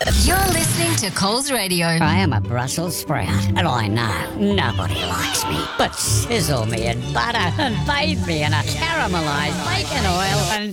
You're listening to Coles Radio. I am a Brussels sprout, and I know nobody likes me. But sizzle me in butter and bathe me in a caramelised bacon oil and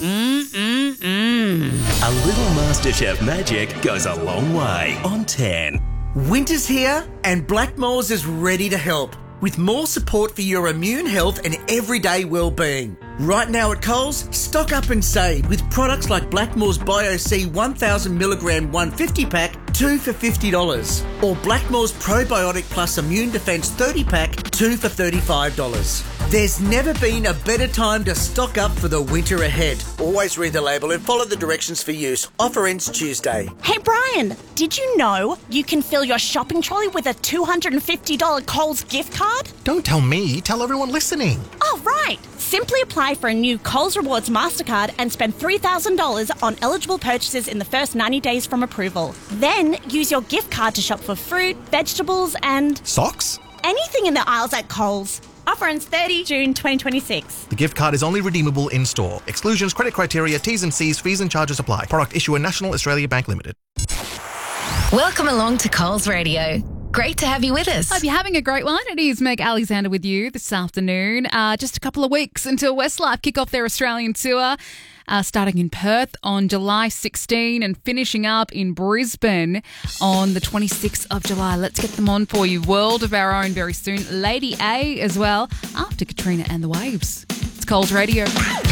A little MasterChef magic goes a long way on 10. Winter's here and Blackmores is ready to help with more support for your immune health and everyday well-being. Right now at Coles, stock up and save with products like Blackmores Bio-C 1000mg 150-pack, 2 for $50. Or Blackmores Probiotic Plus Immune Defense 30-pack, 2 for $35. There's never been a better time to stock up for the winter ahead. Always read the label and follow the directions for use. Offer ends Tuesday. Hey Brian, did you know you can fill your shopping trolley with a $250 Coles gift card? Don't tell me, tell everyone listening. Oh, right. Simply apply for a new Coles Rewards MasterCard and spend $3,000 on eligible purchases in the first 90 days from approval. Then use your gift card to shop for fruit, vegetables and... Socks? anything in the aisles at Coles. Offer ends 30 June 2026. The gift card is only redeemable in-store. Exclusions, credit criteria, T's and C's, fees and charges apply. Product issuer National Australia Bank Limited. Welcome along to Coles Radio. Great to have you with us. Hope you're having a great one. It is Meg Alexander with you this afternoon. Just a couple of weeks until Westlife kick off their Australian tour, starting in Perth on July 16 and finishing up in Brisbane on the 26th of July. Let's get them on for you. World of Our Own very soon. Lady A as well, after Katrina and the Waves. It's Coles Radio.